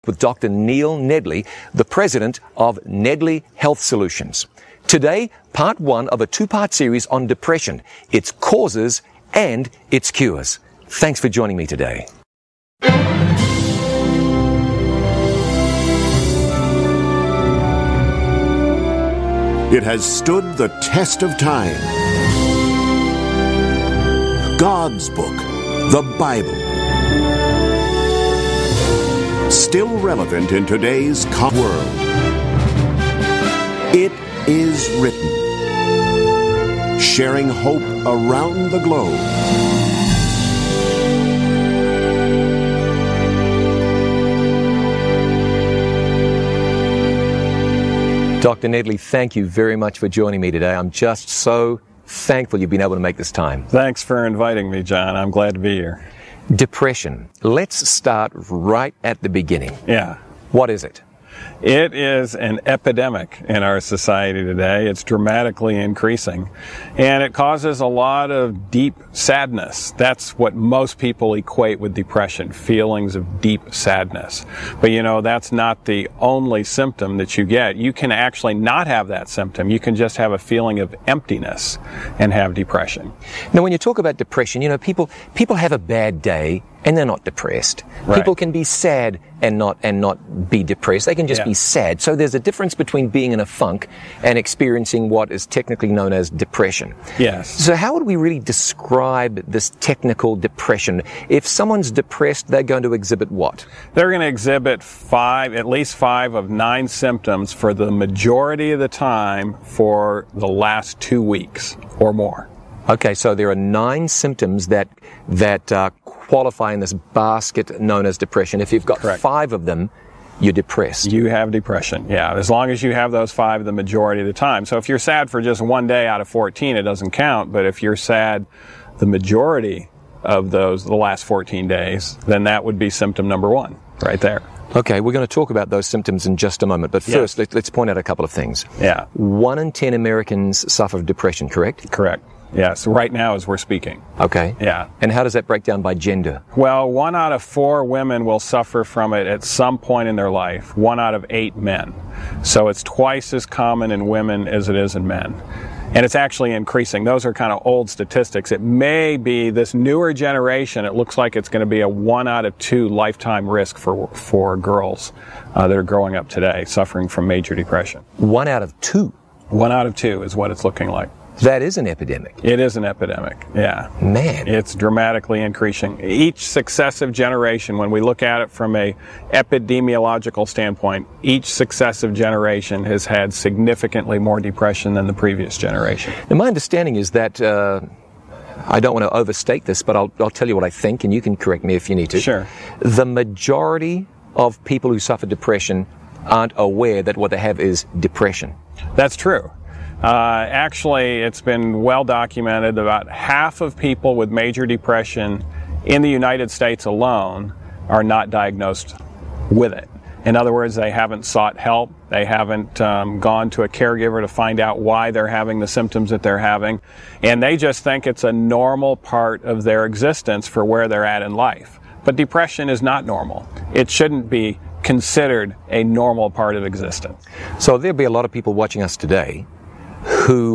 with Dr. Neil Nedley, the president of Nedley Health Solutions. Today, part one of a two-part series on depression, its causes and its cures. Thanks for joining me today. It has stood the test of time. God's book, the Bible. Still relevant in today's world. It is written. Sharing hope around the globe. Dr. Nedley, thank you very much for joining me today. I'm just so thankful you've been able to make this time. Thanks for inviting me, John. I'm glad to be here. Depression. Let's start right at the beginning. Yeah. What is it? It is an epidemic in our society today. It's dramatically increasing, and it causes a lot of deep sadness. That's what most people equate with depression, feelings of deep sadness. But you know, that's not the only symptom that you get. You can actually not have that symptom. You can just have a feeling of emptiness and have depression. Now, when you talk about depression, you know, people have a bad day and they're not depressed. Right. People can be sad and not be depressed. They can just be sad. So there's a difference between being in a funk and experiencing what is technically known as depression. Yes. So how would we really describe this technical depression? If someone's depressed, they're going to exhibit what? They're going to exhibit at least 5 of 9 symptoms for the majority of the time for the last 2 weeks or more. Okay, so there are 9 symptoms that qualify in this basket known as depression. If you've got 5 of them, you're depressed. You have depression, yeah, as long as you have those 5 the majority of the time. So if you're sad for just one day out of 14, it doesn't count. But if you're sad the majority of the last 14 days, then that would be symptom number 1 right there. Okay, we're going to talk about those symptoms in just a moment. But first, let's point out a couple of things. Yeah. 1 in 10 Americans suffer from depression, correct? Correct. Yes, right now as we're speaking. Okay. Yeah. And how does that break down by gender? Well, 1 out of 4 women will suffer from it at some point in their life. 1 out of 8 men. So it's twice as common in women as it is in men. And it's actually increasing. Those are kind of old statistics. It may be this newer generation, it looks like it's going to be a 1 out of 2 lifetime risk for girls that are growing up today suffering from major depression. 1 out of 2? 1 out of 2 is what it's looking like. That is an epidemic. It is an epidemic, yeah. Man. It's dramatically increasing. Each successive generation, when we look at it from a epidemiological standpoint, each successive generation has had significantly more depression than the previous generation. Now, my understanding is that, I don't want to overstate this, but I'll tell you what I think, and you can correct me if you need to. Sure. The majority of people who suffer depression aren't aware that what they have is depression. That's true. Actually, it's been well documented about half of people with major depression in the United States alone are not diagnosed with it. In other words, they haven't sought help. They haven't gone to a caregiver to find out why they're having the symptoms that they're having. And they just think it's a normal part of their existence for where they're at in life. But depression is not normal. It shouldn't be considered a normal part of existence. So there'll be a lot of people watching us today who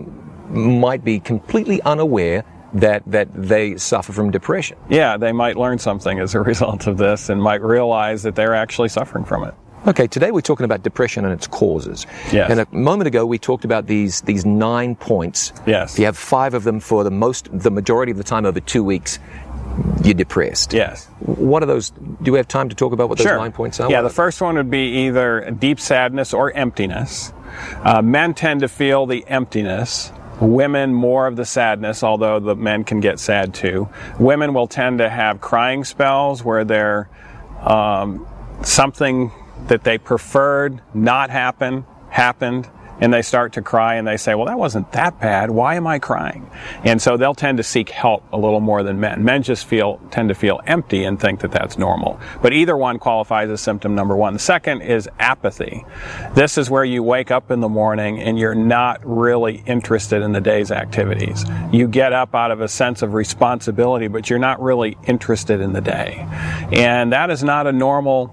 might be completely unaware that they suffer from depression. Yeah, they might learn something as a result of this and might realize that they're actually suffering from it. Okay, today we're talking about depression and its causes. Yes. And a moment ago we talked about these 9 points. Yes. If you have 5 of them for the majority of the time over 2 weeks, you're depressed. Yes. What are those? Do we have time to talk about what those 9 points are? Yeah, the first one would be either deep sadness or emptiness. Men tend to feel the emptiness. Women more of the sadness, although the men can get sad too. Women will tend to have crying spells where they're something that they preferred not happened, and they start to cry and they say, well, that wasn't that bad. Why am I crying? And so they'll tend to seek help a little more than men. Men just tend to feel empty and think that that's normal. But either one qualifies as symptom number 1. The second is apathy. This is where you wake up in the morning and you're not really interested in the day's activities. You get up out of a sense of responsibility, but you're not really interested in the day. And that is not a normal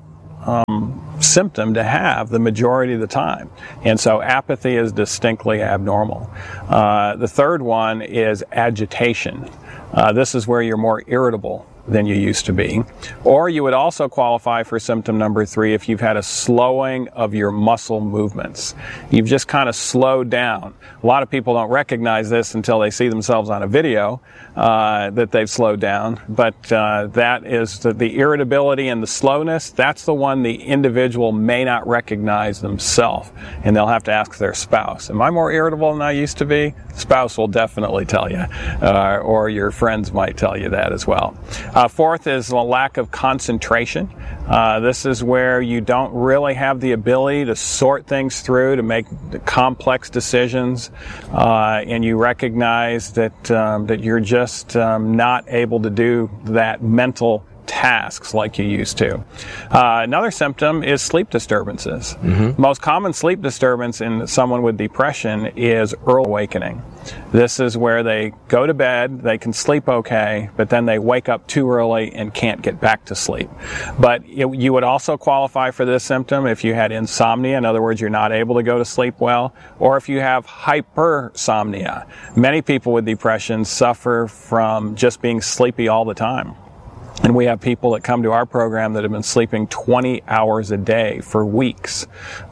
symptom to have the majority of the time. And so apathy is distinctly abnormal. The third one is agitation. This is where you're more irritable than you used to be. Or you would also qualify for symptom number 3 if you've had a slowing of your muscle movements. You've just kind of slowed down. A lot of people don't recognize this until they see themselves on a video that they've slowed down. But that is the irritability and the slowness. That's the one the individual may not recognize themselves. And they'll have to ask their spouse, am I more irritable than I used to be? The spouse will definitely tell you. Or your friends might tell you that as well. Fourth is a lack of concentration. This is where you don't really have the ability to sort things through, to make complex decisions, and you recognize that you're just not able to do that mental tasks like you used to. Another symptom is sleep disturbances. Mm-hmm. Most common sleep disturbance in someone with depression is early awakening. This is where they go to bed, they can sleep okay, but then they wake up too early and can't get back to sleep. But you would also qualify for this symptom if you had insomnia, in other words, you're not able to go to sleep well, or if you have hypersomnia. Many people with depression suffer from just being sleepy all the time. And we have people that come to our program that have been sleeping 20 hours a day for weeks.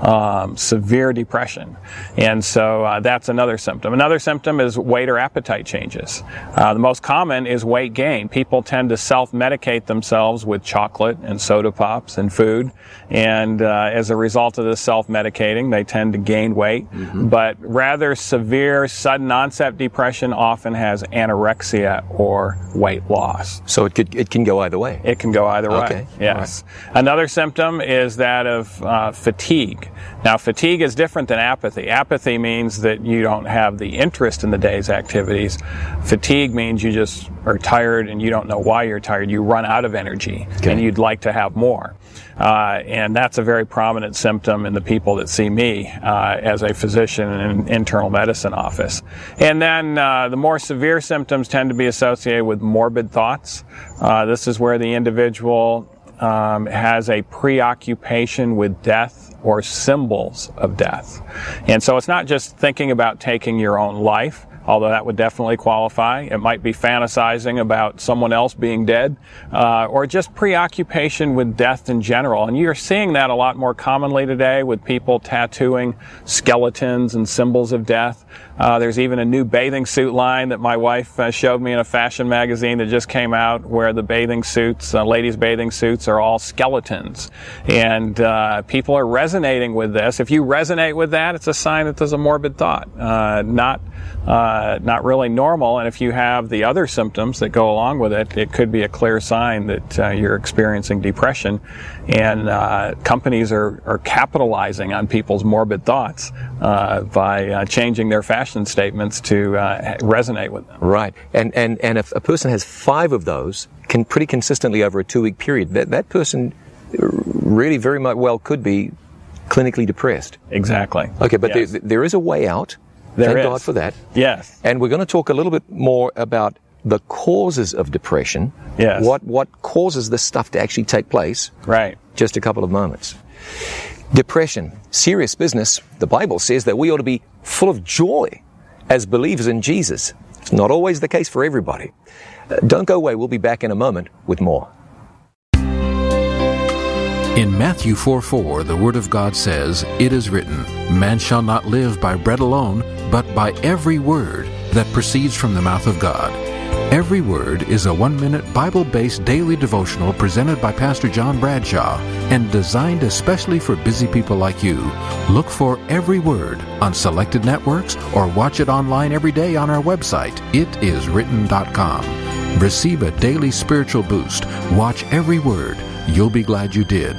Severe depression. And so that's another symptom. Another symptom is weight or appetite changes. The most common is weight gain. People tend to self-medicate themselves with chocolate and soda pops and food. And as a result of this self-medicating, they tend to gain weight. Mm-hmm. But rather severe, sudden onset depression often has anorexia or weight loss. So it can go either way. It can go either way. Okay. Yes. Right. Another symptom is that of fatigue. Now, fatigue is different than apathy. Apathy means that you don't have the interest in the day's activities. Fatigue means you just are tired and you don't know why you're tired. You run out of energy and you'd like to have more. And that's a very prominent symptom in the people that see me as a physician in an internal medicine office. And then the more severe symptoms tend to be associated with morbid thoughts. This is where the individual has a preoccupation with death or symbols of death. And so it's not just thinking about taking your own life, although that would definitely qualify. It might be fantasizing about someone else being dead, or just preoccupation with death in general. And you're seeing that a lot more commonly today with people tattooing skeletons and symbols of death. There's even a new bathing suit line that my wife showed me in a fashion magazine that just came out, where the bathing suits, ladies' bathing suits, are all skeletons. And people are resonating with this. If you resonate with that, it's a sign that there's a morbid thought, not really normal. And if you have the other symptoms that go along with it, it could be a clear sign that you're experiencing depression. And companies are capitalizing on people's morbid thoughts by changing their fashion statements to resonate with them. Right. And if a person has 5 of those pretty consistently over a 2-week period, that person really very much well could be clinically depressed. Exactly. Okay, but yes. there is a way out. Thank God for that. Yes. And we're going to talk a little bit more about the causes of depression. Yes. What causes this stuff to actually take place. Right. Just a couple of moments. Depression, serious business. The Bible says that we ought to be full of joy as believers in Jesus. It's not always the case for everybody. Don't go away. We'll be back in a moment with more. In Matthew 4:4, the Word of God says, "It is written, man shall not live by bread alone, but by every word that proceeds from the mouth of God." Every Word is a 1-minute Bible-based daily devotional presented by Pastor John Bradshaw and designed especially for busy people like you. Look for Every Word on selected networks or watch it online every day on our website, itiswritten.com. Receive a daily spiritual boost. Watch Every Word. You'll be glad you did.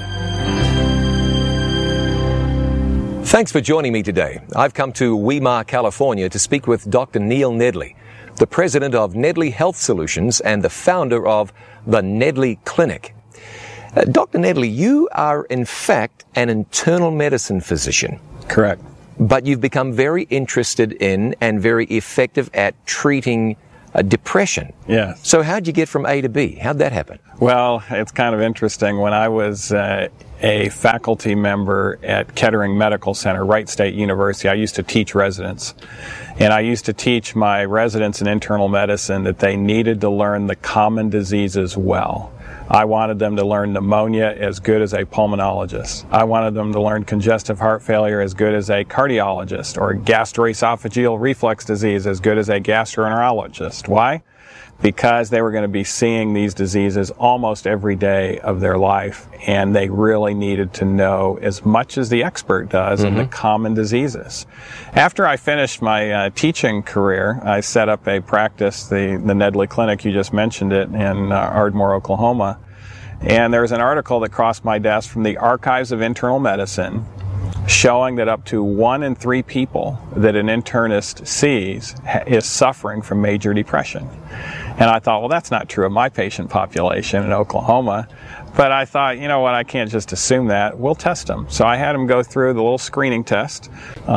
Thanks for joining me today. I've come to Weimar, California to speak with Dr. Neil Nedley, the president of Nedley Health Solutions and the founder of the Nedley Clinic. Dr. Nedley, you are in fact an internal medicine physician. Correct. But you've become very interested in and very effective at treating depression. Yes. So how'd you get from A to B? How'd that happen? Well, it's kind of interesting. When I was a faculty member at Kettering Medical Center, Wright State University, I used to teach residents. And I used to teach my residents in internal medicine that they needed to learn the common diseases well. I wanted them to learn pneumonia as good as a pulmonologist. I wanted them to learn congestive heart failure as good as a cardiologist, or gastroesophageal reflux disease as good as a gastroenterologist. Why? Because they were going to be seeing these diseases almost every day of their life, and they really needed to know as much as the expert does in the common diseases. After I finished my teaching career, I set up a practice, the Nedley Clinic, you just mentioned it, in Ardmore, Oklahoma. And there was an article that crossed my desk from the Archives of Internal Medicine showing that up to 1 in 3 people that an internist sees is suffering from major depression. And I thought, well, that's not true of my patient population in Oklahoma. But I thought, you know what, I can't just assume that. We'll test them. So I had them go through the little screening test,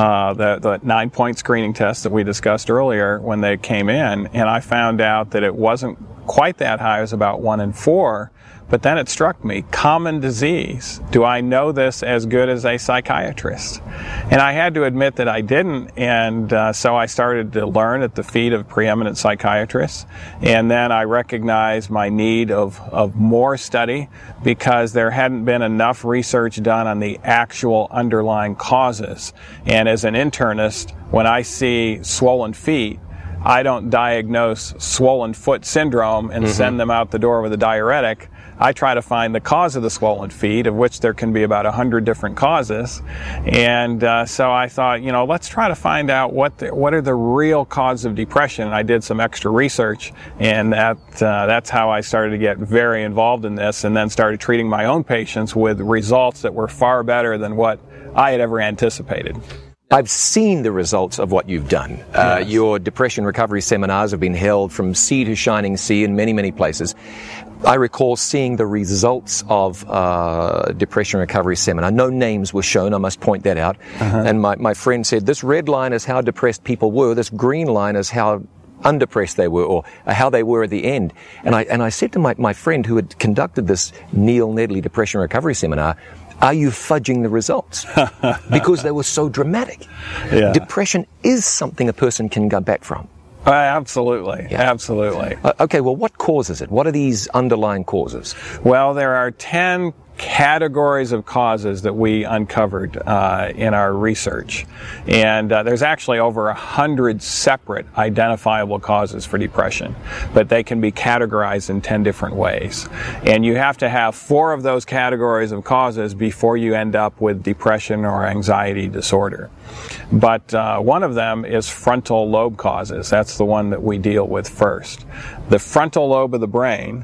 the 9-point screening test that we discussed earlier when they came in. And I found out that it wasn't quite that high. It was about 1 in 4. But then it struck me, common disease. Do I know this as good as a psychiatrist? And I had to admit that I didn't, and so I started to learn at the feet of preeminent psychiatrists. And then I recognized my need of more study, because there hadn't been enough research done on the actual underlying causes. And as an internist, when I see swollen feet, I don't diagnose swollen foot syndrome and send them out the door with a diuretic. I try to find the cause of the swollen feet, of which there can be about 100 different causes. And so I thought, you know, let's try to find out what are the real causes of depression. And I did some extra research, and that's how I started to get very involved in this, and then started treating my own patients with results that were far better than what I had ever anticipated. I've seen the results of what you've done. Yes. Your depression recovery seminars have been held from sea to shining sea in many, many places. I recall seeing the results of depression recovery seminar. No names were shown, I must point that out. And my friend said, this red line is how depressed people were, this green line is how undepressed they were, or how they were at the end. And I said to my friend who had conducted this Neil Nedley depression recovery seminar, are you fudging the results? Because they were so dramatic. Yeah. Depression is something a person can go back from. Absolutely. Yeah. Absolutely. Okay, well, what causes it? What are these underlying causes? Well, there are 10 categories of causes that we uncovered in our research. And there's actually over 100 separate identifiable causes for depression, but they can be categorized in 10 different ways. And you have to have 4 of those categories of causes before you end up with depression or anxiety disorder. But one of them is frontal lobe causes. That's the one that we deal with first. The frontal lobe of the brain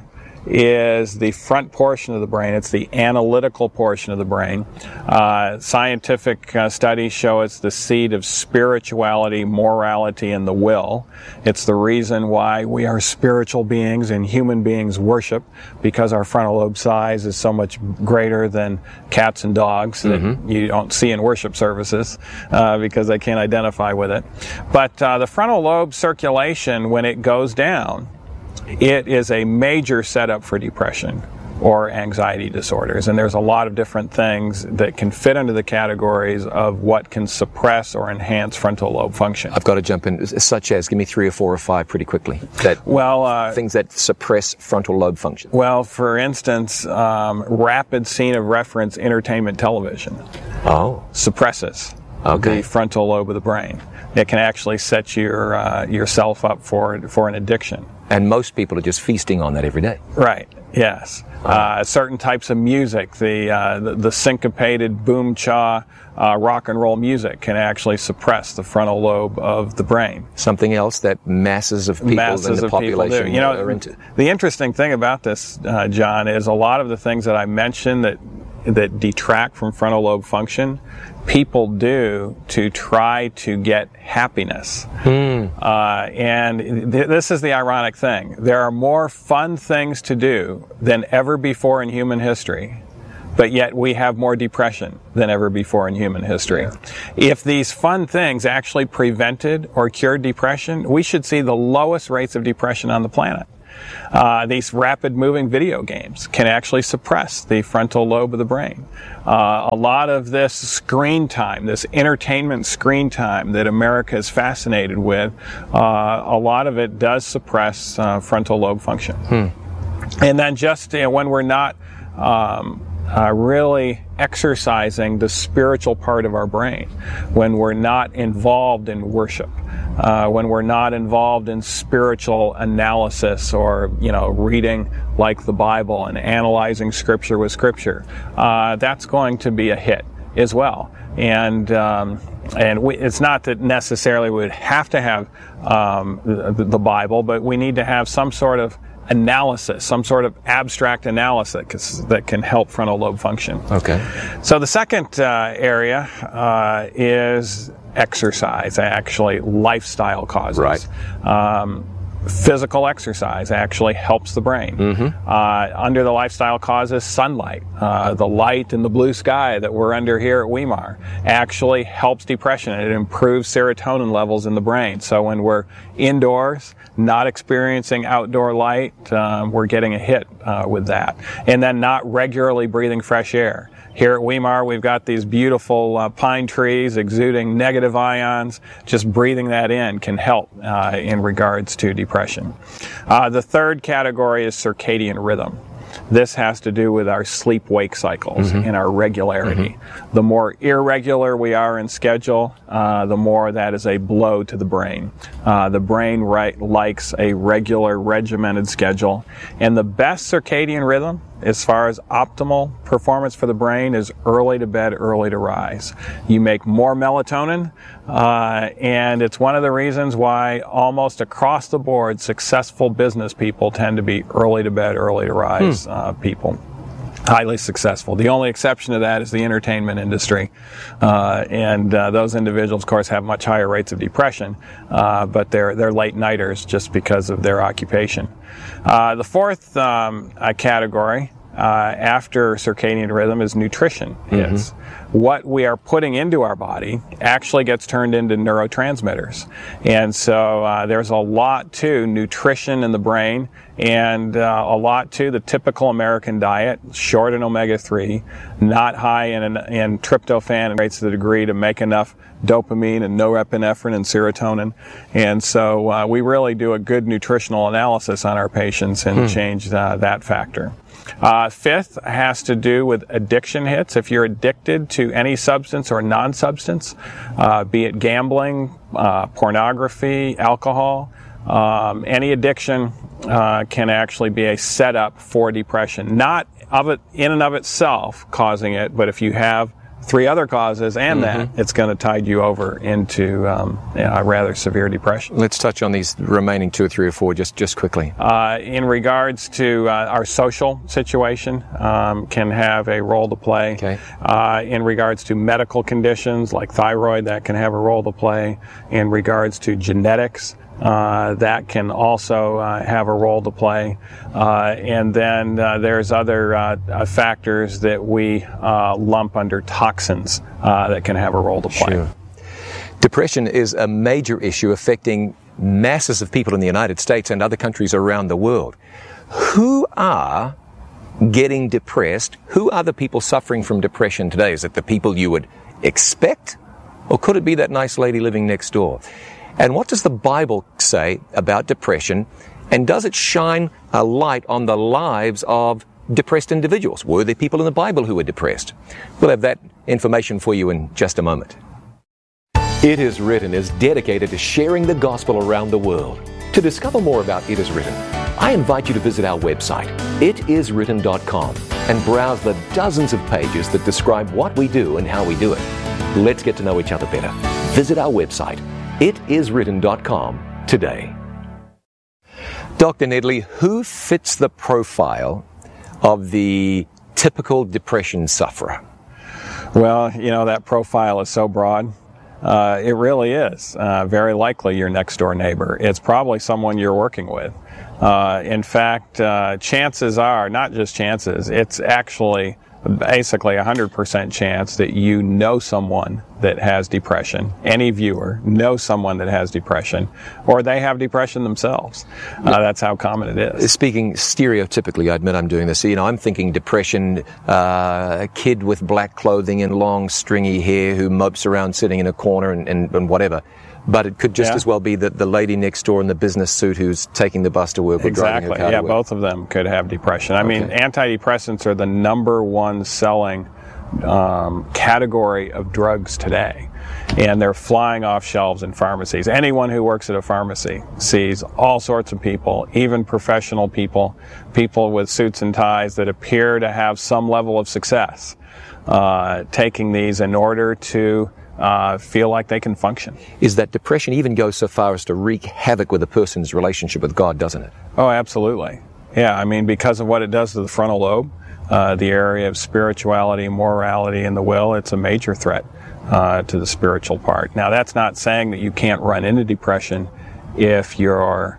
is the front portion of the brain. It's the analytical portion of the brain. Scientific studies show it's the seat of spirituality, morality, and the will. It's the reason why we are spiritual beings and human beings worship, because our frontal lobe size is so much greater than cats and dogs that you don't see in worship services because they can't identify with it. But the frontal lobe circulation, when it goes down, it is a major setup for depression or anxiety disorders. And there's a lot of different things that can fit into the categories of what can suppress or enhance frontal lobe function. I've got to jump in, such as, give me 3 or 4 or 5 pretty quickly. Things that suppress frontal lobe function. Well, for instance, rapid scene of reference entertainment television suppresses the frontal lobe of the brain. It can actually set yourself up for an addiction. And most people are just feasting on that every day. Right. Yes. Certain types of music, the syncopated boom cha rock and roll music, can actually suppress the frontal lobe of the brain. Something else that masses of people in the population are into. The interesting thing about this, John, is a lot of the things that I mentioned that detract from frontal lobe function, people do to try to get happiness. And this is the ironic thing. There are more fun things to do than ever before in human history, but yet we have more depression than ever before in human history. If these fun things actually prevented or cured depression, we should see the lowest rates of depression on the planet. These rapid-moving video games can actually suppress the frontal lobe of the brain. A lot of this screen time, this entertainment screen time that America is fascinated with, a lot of it does suppress frontal lobe function. And then just when we're not really exercising the spiritual part of our brain, when we're not involved in worship, when we're not involved in spiritual analysis or, reading like the Bible and analyzing Scripture with Scripture, that's going to be a hit as well. And it's not that necessarily we would have to have the Bible, but we need to have some sort of analysis, some sort of abstract analysis that can help frontal lobe function. Okay. So the second area is exercise, actually lifestyle causes. Right. Physical exercise actually helps the brain. Under the lifestyle causes, sunlight, the light in the blue sky that we're under here at Weimar actually helps depression. It improves serotonin levels in the brain. So when we're indoors, not experiencing outdoor light, we're getting a hit with that. And then not regularly breathing fresh air. Here at Weimar, we've got these beautiful pine trees exuding negative ions. Just breathing that in can help in regards to depression. The third category is circadian rhythm. This has to do with our sleep-wake cycles and our regularity. The more irregular we are in schedule, the more that is a blow to the brain. The brain likes a regular, regimented schedule. And the best circadian rhythm, as far as optimal performance for the brain, is early to bed, early to rise. You make more melatonin, and it's one of the reasons why almost across the board successful business people tend to be early to bed, early to rise people. Highly successful. The only exception to that is the entertainment industry, and those individuals, of course, have much higher rates of depression, but they're late nighters just because of their occupation. The fourth category after circadian rhythm is nutrition. It's what we are putting into our body actually gets turned into neurotransmitters. And so there's a lot to nutrition in the brain, and a lot to the typical American diet, short in omega-3, not high in tryptophan and rates to the degree to make enough dopamine and norepinephrine and serotonin. And so we really do a good nutritional analysis on our patients and change that factor. Fifth has to do with addiction hits. If you're addicted to any substance or non-substance, be it gambling, pornography, alcohol, any addiction can actually be a setup for depression. Not of it in and of itself causing it, but if you have three other causes and that, it's going to tide you over into a rather severe depression. Let's touch on these remaining 2 or 3 or 4 just quickly. In regards to our social situation, can have a role to play. Okay. In regards to medical conditions like thyroid, that can have a role to play. In regards to genetics, that can also have a role to play. And then there's other factors that we lump under toxins that can have a role to play. Sure. Depression is a major issue affecting masses of people in the United States and other countries around the world. Who are getting depressed? Who are the people suffering from depression today? Is it the people you would expect? Or could it be that nice lady living next door? And what does the Bible say about depression? And does it shine a light on the lives of depressed individuals? Were there people in the Bible who were depressed? We'll have that information for you in just a moment. It Is Written is dedicated to sharing the gospel around the world. To discover more about It Is Written, I invite you to visit our website, itiswritten.com, and browse the dozens of pages that describe what we do and how we do it. Let's get to know each other better. Visit our website, itiswritten.com, today. Dr. Nedley, who fits the profile of the typical depression sufferer? Well, that profile is so broad. It really is. Very likely your next door neighbor. It's probably someone you're working with. In fact, chances are, not just chances, it's actually basically 100% chance that you know someone that has depression. Any viewer knows someone that has depression, or they have depression themselves. That's how common it is. Speaking stereotypically, I admit I'm doing this. I'm thinking depression, a kid with black clothing and long stringy hair who mopes around sitting in a corner and whatever. But it could just as well be that the lady next door in the business suit who's taking the bus to work or driving her car to work. Both of them could have depression. I mean, antidepressants are the number one selling category of drugs today, and they're flying off shelves in pharmacies. Anyone who works at a pharmacy sees all sorts of people, even professional people, people with suits and ties that appear to have some level of success, taking these in order to feel like they can function. Is that depression even goes so far as to wreak havoc with a person's relationship with God, doesn't it? Oh, absolutely. Yeah, I mean, because of what it does to the frontal lobe, the area of spirituality, morality, and the will, it's a major threat to the spiritual part. Now, that's not saying that you can't run into depression if you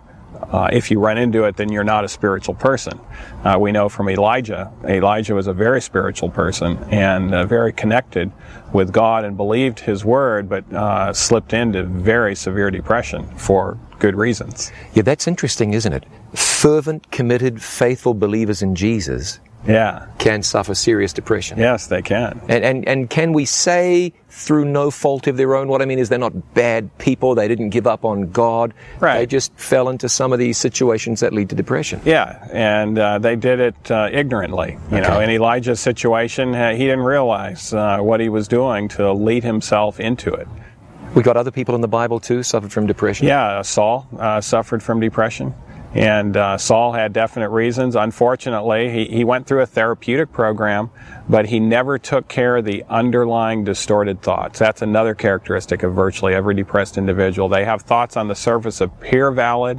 run into it, then you're not a spiritual person. We know from Elijah was a very spiritual person and very connected with God and believed his word, but slipped into very severe depression for good reasons. Yeah, that's interesting, isn't it? Fervent, committed, faithful believers in Jesus can suffer serious depression. Yes, they can. And can we say through no fault of their own? What I mean is they're not bad people. They didn't give up on God. Right. They just fell into some of these situations that lead to depression. Yeah, and they did it ignorantly. You know, in Elijah's situation, he didn't realize what he was doing to lead himself into it. We got other people in the Bible too suffered from depression. Yeah, Saul suffered from depression. And Saul had definite reasons. Unfortunately, he went through a therapeutic program, but he never took care of the underlying distorted thoughts. That's another characteristic of virtually every depressed individual. They have thoughts on the surface appear valid,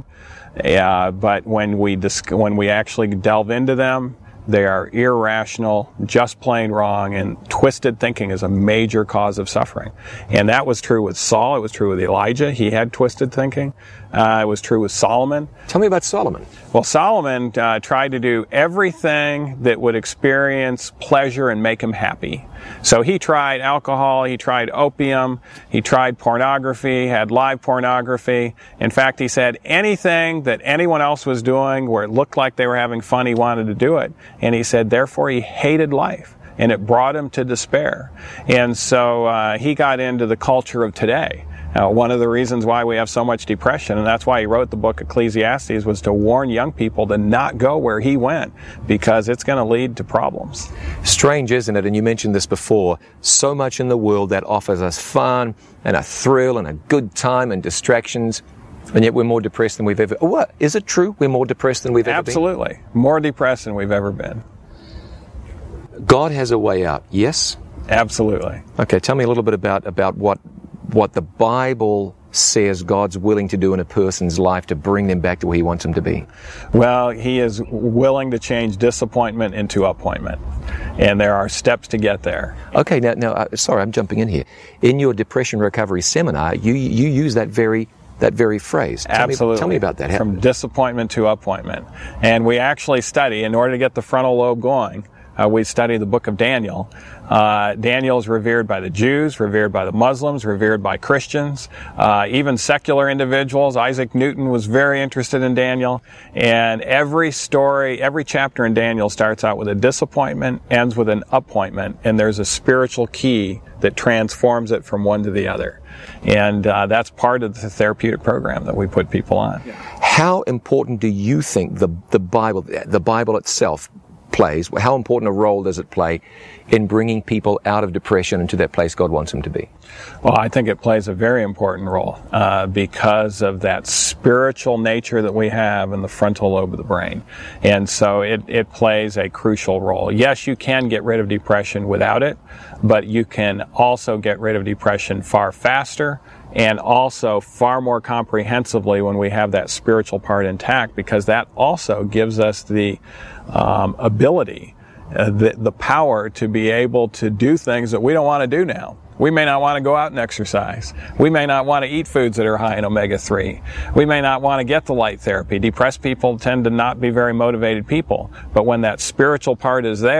but when we actually delve into them, they are irrational, just plain wrong, and twisted thinking is a major cause of suffering. And that was true with Saul. It was true with Elijah. He had twisted thinking. It was true with Solomon. Tell me about Solomon. Well, Solomon tried to do everything that would experience pleasure and make him happy. So he tried alcohol, he tried opium, he tried pornography, had live pornography. In fact, he said anything that anyone else was doing where it looked like they were having fun, he wanted to do it. And he said, therefore, he hated life. And it brought him to despair. And so he got into the culture of today. One of the reasons why we have so much depression, and that's why he wrote the book Ecclesiastes, was to warn young people to not go where he went, because it's going to lead to problems. Strange, isn't it? And you mentioned this before. So much in the world that offers us fun and a thrill and a good time and distractions, and yet we're more depressed than we've ever... What? Is it true we're more depressed than we've ever been? Absolutely. More depressed than we've ever been. God has a way out, yes? Absolutely. Okay, tell me a little bit about what the Bible says God's willing to do in a person's life to bring them back to where he wants them to be. Well, he is willing to change disappointment into appointment. And there are steps to get there. Okay, now, sorry, I'm jumping in here. In your depression recovery seminar, you use that very phrase. Absolutely. Tell me about that. From disappointment to appointment. And we actually study, in order to get the frontal lobe going, we study the book of Daniel. Daniel is revered by the Jews, revered by the Muslims, revered by Christians, even secular individuals. Isaac Newton was very interested in Daniel. And every story, every chapter in Daniel starts out with a disappointment, ends with an appointment, and there's a spiritual key that transforms it from one to the other. And that's part of the therapeutic program that we put people on. How important do you think the Bible itself plays? How important a role does it play in bringing people out of depression into that place God wants them to be? Well, I think it plays a very important role because of that spiritual nature that we have in the frontal lobe of the brain. And so it plays a crucial role. Yes, you can get rid of depression without it, but you can also get rid of depression far faster and also far more comprehensively when we have that spiritual part intact, because that also gives us the ability, the power to be able to do things that we don't want to do now. We may not want to go out and exercise. We may not want to eat foods that are high in omega-3. We may not want to get the light therapy. Depressed people tend to not be very motivated people. But when that spiritual part is there,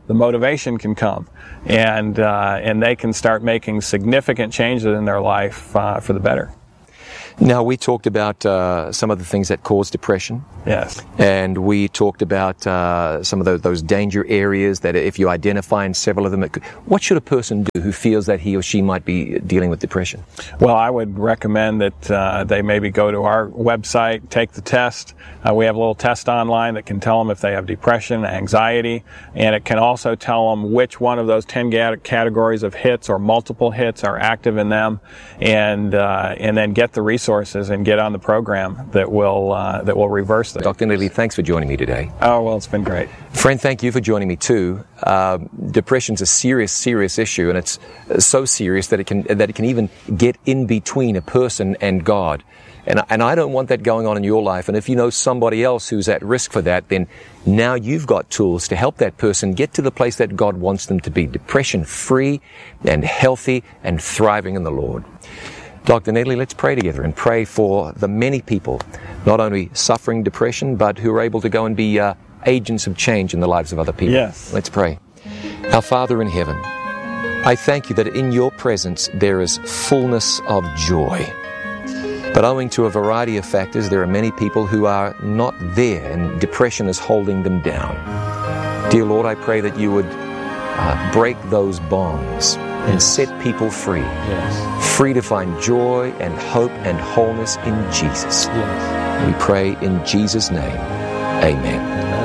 the motivation can come, and they can start making significant changes in their life for the better. Now, we talked about some of the things that cause depression. Yes. And we talked about some of those danger areas that if you identify in several of them, what should a person do who feels that he or she might be dealing with depression? Well, I would recommend that they maybe go to our website, take the test. We have a little test online that can tell them if they have depression, anxiety, and it can also tell them which one of those 10 categories of hits or multiple hits are active in them, and then get the resources and get on the program that will reverse that. Dr. Nedley, thanks for joining me today. Oh, well, it's been great. Friend, thank you for joining me too. Depression's a serious issue, and it's so serious that it can even get in between a person and God. And I don't want that going on in your life. And if you know somebody else who's at risk for that, then now you've got tools to help that person get to the place that God wants them to be, depression-free and healthy and thriving in the Lord. Dr. Nedley, let's pray together and pray for the many people, not only suffering depression, but who are able to go and be agents of change in the lives of other people. Yes. Let's pray. Our Father in heaven, I thank you that in your presence there is fullness of joy. But owing to a variety of factors, there are many people who are not there, and depression is holding them down. Dear Lord, I pray that you would break those bonds and set people free. Yes. Free to find joy and hope and wholeness in Jesus. Yes. We pray in Jesus' name. Amen.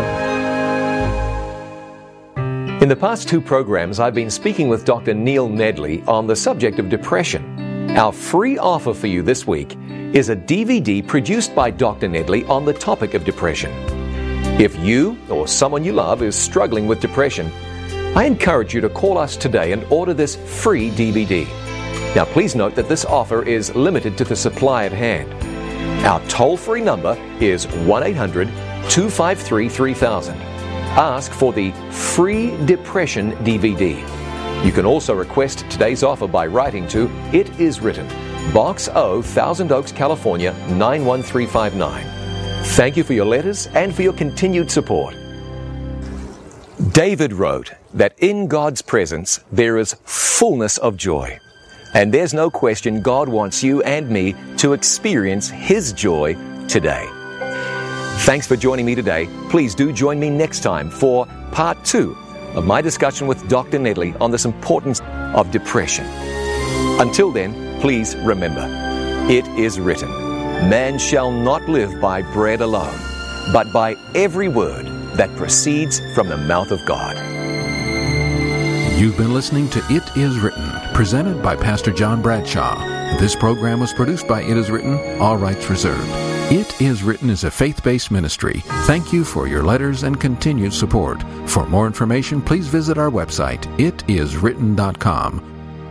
In the past 2 programs, I've been speaking with Dr. Neil Nedley on the subject of depression. Our free offer for you this week is a DVD produced by Dr. Nedley on the topic of depression. If you or someone you love is struggling with depression, I encourage you to call us today and order this free DVD. Now, please note that this offer is limited to the supply at hand. Our toll-free number is 1-800-253-3000. Ask for the free depression DVD. You can also request today's offer by writing to It Is Written, Box O, Thousand Oaks, California, 91359. Thank you for your letters and for your continued support. David wrote that in God's presence there is fullness of joy. And there's no question God wants you and me to experience His joy today. Thanks for joining me today. Please do join me next time for part 2 of my discussion with Dr. Nedley on this importance of depression. Until then, please remember, it is written, man shall not live by bread alone, but by every word that proceeds from the mouth of God. You've been listening to It Is Written, presented by Pastor John Bradshaw. This program was produced by It Is Written, all rights reserved. It Is Written is a faith-based ministry. Thank you for your letters and continued support. For more information, please visit our website, itiswritten.com.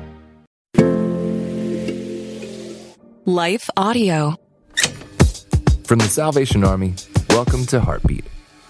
Life Audio. From the Salvation Army, welcome to Heartbeat.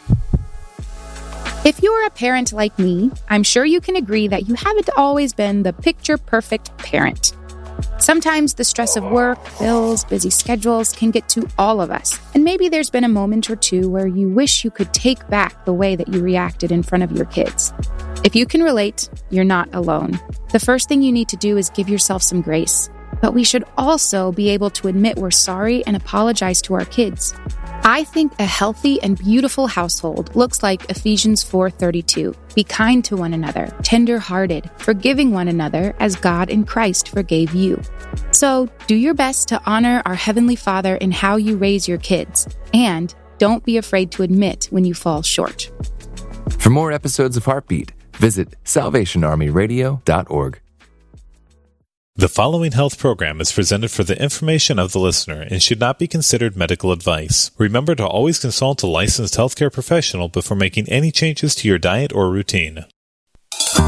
If you're a parent like me, I'm sure you can agree that you haven't always been the picture-perfect parent. Sometimes the stress of work, bills, busy schedules can get to all of us. And maybe there's been a moment or two where you wish you could take back the way that you reacted in front of your kids. If you can relate, you're not alone. The first thing you need to do is give yourself some grace. But we should also be able to admit we're sorry and apologize to our kids. I think a healthy and beautiful household looks like Ephesians 4:32. Be kind to one another, tender-hearted, forgiving one another as God in Christ forgave you. So do your best to honor our Heavenly Father in how you raise your kids. And don't be afraid to admit when you fall short. For more episodes of Heartbeat, visit salvationarmyradio.org. The following health program is presented for the information of the listener and should not be considered medical advice. Remember to always consult a licensed healthcare professional before making any changes to your diet or routine.